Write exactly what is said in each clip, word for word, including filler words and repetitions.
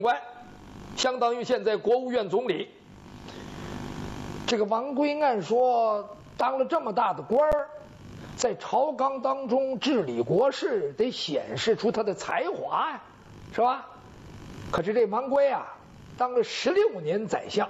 官，相当于现在国务院总理。这个王圭按说当了这么大的官儿，在朝纲当中治理国事，得显示出他的才华呀，是吧？可是这王圭啊，当了十六年宰相，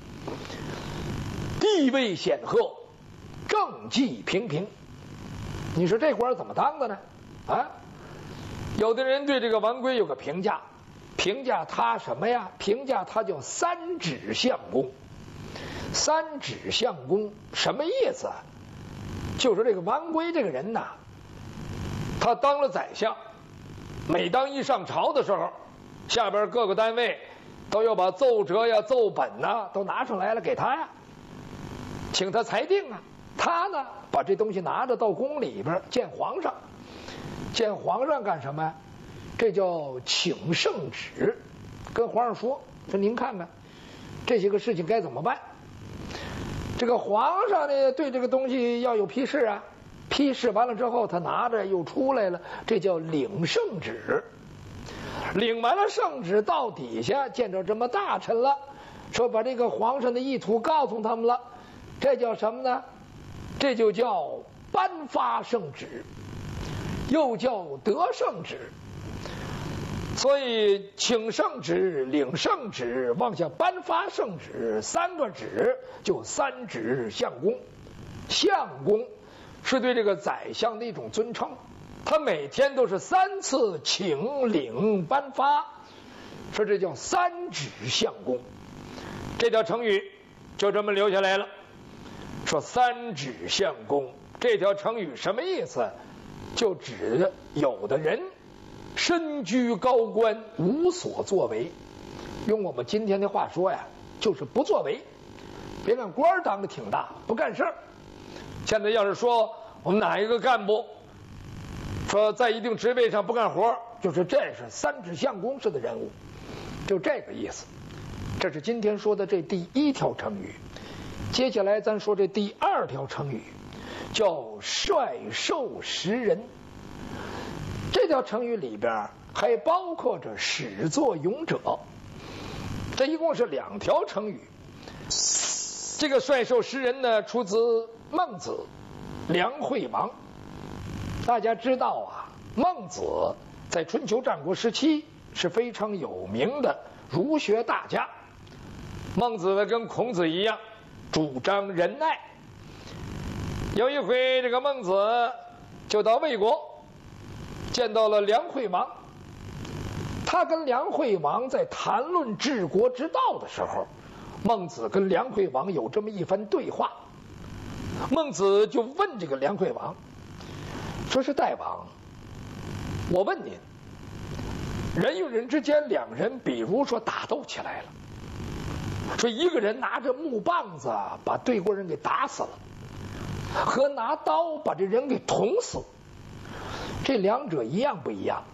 地位显赫，政绩平平。你说这官怎么当的呢？啊，有的人对这个王圭有个评价，评价他什么呀？评价他叫三指相公。三指相公什么意思啊？就是这个王圭这个人呐，他当了宰相，每当一上朝的时候，下边各个单位都要把奏折呀、奏本呐都拿上来了给他呀，请他裁定啊。他呢，把这东西拿着到宫里边见皇上，见皇上干什么呀？这叫请圣旨，跟皇上说说您看看这些个事情该怎么办。这个皇上呢，对这个东西要有批示啊，批示完了之后，他拿着又出来了，这叫领圣旨。领完了圣旨，到底下见着这么大臣了，说把这个皇上的意图告诉他们了，这叫什么呢？这就叫颁发圣旨，又叫得圣旨。所以请圣旨、领圣旨、往下颁发圣旨，三个旨就三指相公。相公是对这个宰相的一种尊称，他每天都是三次请领颁发，说这叫三指相公。这条成语就这么留下来了，说三指相公这条成语什么意思？就指有的人身居高官，无所作为。用我们今天的话说呀，就是不作为。别看官当的挺大，不干事儿。现在要是说我们哪一个干部说在一定职位上不干活，就是这是三指相公式的人物，就这个意思。这是今天说的这第一条成语。接下来咱说这第二条成语，叫率兽识人。这条成语里边还包括着始作俑者，这一共是两条成语。这个率兽识人呢，出自孟子《梁惠王》。大家知道啊，孟子在春秋战国时期是非常有名的儒学大家。孟子跟孔子一样，主张仁爱。有一回，这个孟子就到魏国，见到了梁惠王。他跟梁惠王在谈论治国之道的时候，孟子跟梁惠王有这么一番对话。孟子就问这个梁惠王，说是大王，我问您，人与人之间，两人比如说打斗起来了，说一个人拿着木棒子把对过人给打死了，和拿刀把这人给捅死，这两者一样不一样？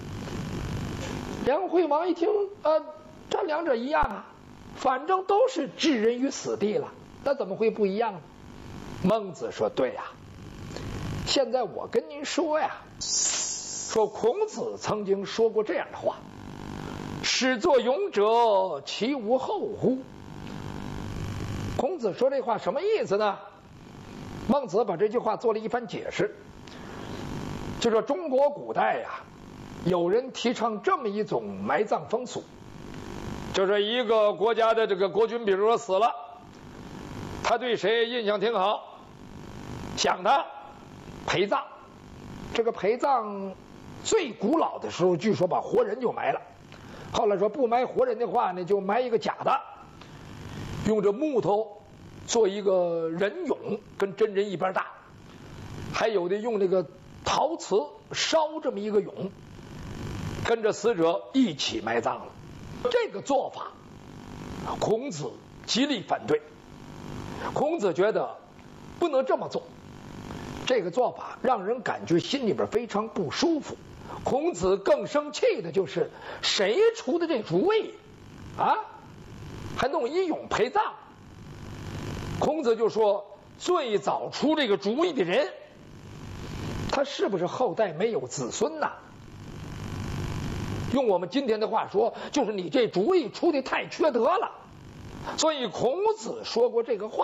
梁惠王一听，呃，这两者一样啊，反正都是置人于死地了，那怎么会不一样呢？孟子说，对呀，现在我跟您说呀，说孔子曾经说过这样的话，始作俑者，其无后乎？孔子说这话什么意思呢？孟子把这句话做了一番解释，就说中国古代呀，有人提倡这么一种埋葬风俗，就是一个国家的这个国君，比如说死了，他对谁印象挺好，想他陪葬。这个陪葬最古老的时候，据说把活人就埋了，后来说不埋活人的话呢，就埋一个假的，用这木头做一个人俑，跟真人一边大，还有的用那个陶瓷烧这么一个俑，跟着死者一起埋葬了。这个做法孔子极力反对，孔子觉得不能这么做，这个做法让人感觉心里边非常不舒服。孔子更生气的就是谁出的这主意啊，还弄一俑陪葬。孔子就说，最早出这个主意的人，他是不是后代没有子孙呐？ 用我们今天的话说，就是你这主意出的太缺德了。所以孔子说过这个话。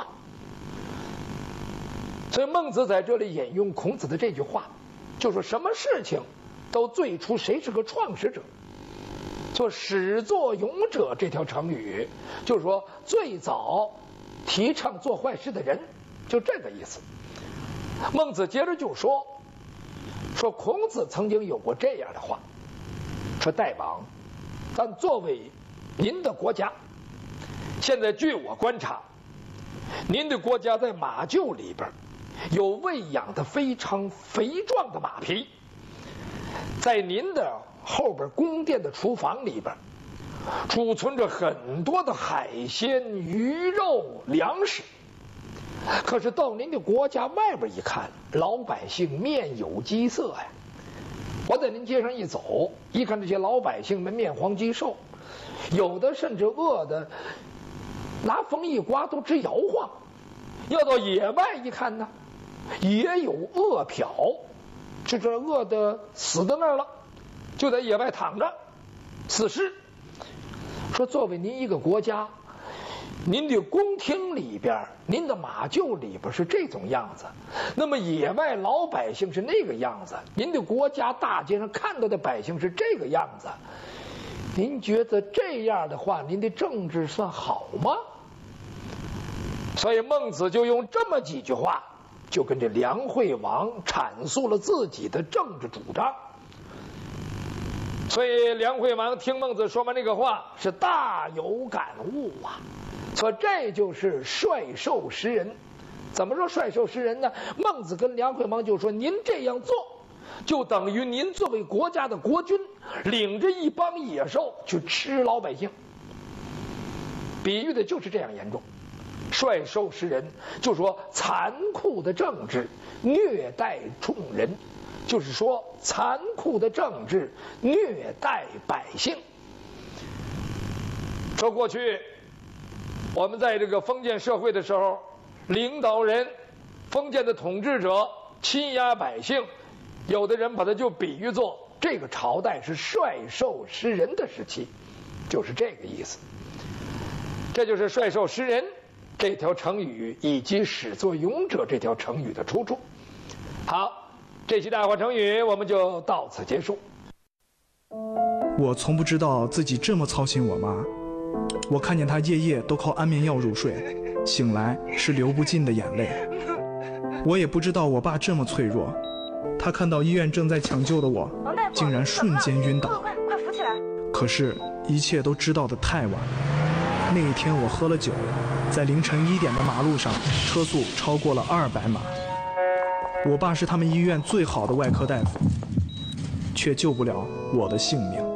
所以孟子在这里引用孔子的这句话，就说什么事情都最初谁是个创始者，就始作俑者这条成语，就是说最早提倡做坏事的人，就这个意思。孟子接着就说，说孔子曾经有过这样的话，说大王，但作为您的国家，现在据我观察，您的国家在马厩里边有喂养的非常肥壮的马匹，在您的后边宫殿的厨房里边储存着很多的海鲜、鱼肉、粮食。可是到您的国家外边一看，老百姓面有饥色呀。我在您街上一走，一看这些老百姓们面黄肌瘦，有的甚至饿的拿风一刮都直摇晃。要到野外一看呢，也有饿殍，就这饿的死在那儿了，就在野外躺着死尸。说作为您一个国家，您的宫廷里边，您的马厩里边是这种样子，那么野外老百姓是那个样子，您的国家大街上看到的百姓是这个样子，您觉得这样的话，您的政治算好吗？所以孟子就用这么几句话，就跟这梁惠王阐述了自己的政治主张。所以梁惠王听孟子说完这个话，是大有感悟啊。所以这就是率兽识人。怎么说率兽识人呢？孟子跟梁惠王就说，您这样做就等于您作为国家的国君，领着一帮野兽去吃老百姓。比喻的就是这样严重。率兽识人，就说残酷的政治虐待众人，就是说残酷的政治虐待百姓。说过去我们在这个封建社会的时候，领导人、封建的统治者欺压百姓，有的人把它就比喻作这个朝代是率兽识人的时期，就是这个意思。这就是率兽识人这条成语以及始作俑者这条成语的出处。好，这期大话成语我们就到此结束。 我从不知道自己这么操心我妈，我看见她夜夜都靠安眠药入睡，醒来是流不尽的眼泪。我也不知道我爸这么脆弱，他看到医院正在抢救的我，竟然瞬间晕倒。 快快扶起来！ 可是，一切都知道得太晚。那一天我喝了酒，在凌晨一点的马路上，车速超过了二百码。我爸是他们医院最好的外科大夫，却救不了我的性命。